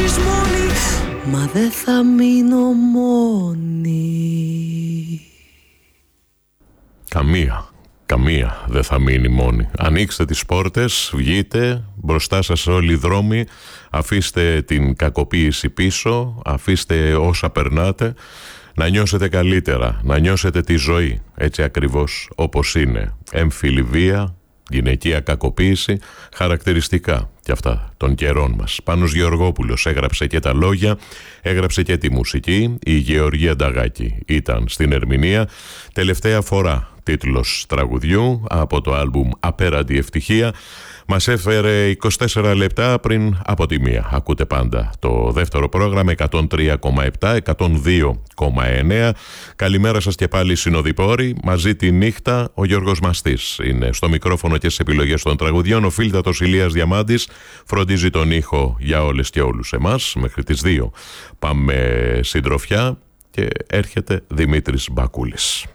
ζήσεις μόνη. Μα δεν θα μείνω μόνη. Καμία δεν θα μείνει μόνη. Ανοίξτε τις πόρτες, βγείτε, μπροστά σας όλοι οι δρόμοι, αφήστε την κακοποίηση πίσω, αφήστε όσα περνάτε, να νιώσετε καλύτερα, να νιώσετε τη ζωή έτσι ακριβώς όπως είναι. Έμφυλη βία, γυναικεία κακοποίηση, χαρακτηριστικά και αυτά των καιρών μας. Πάνος Γεωργόπουλος έγραψε και τα λόγια, έγραψε και τη μουσική. Η Γεωργία Νταγάκη ήταν στην ερμηνεία. Τελευταία φορά τίτλος τραγουδιού από το άλμπουμ Απέραντη Ευτυχία. Μας έφερε 24 λεπτά πριν από τη μία. Ακούτε πάντα το δεύτερο πρόγραμμα 103,7, 102,9. Καλημέρα σας και πάλι συνοδοιπόροι. Μαζί τη νύχτα ο Γιώργος Μαστής είναι στο μικρόφωνο και στις επιλογές των τραγουδιών. Ο φίλτατος Ηλίας Διαμάντης φροντίζει τον ήχο για όλες και όλους εμάς. Μέχρι τις 2 πάμε συντροφιά και έρχεται Δημήτρης Μπακούλης.